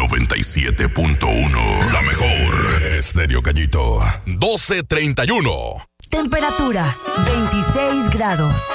97.1. La mejor. Estéreo Gallito. 12:31. Temperatura 26 grados.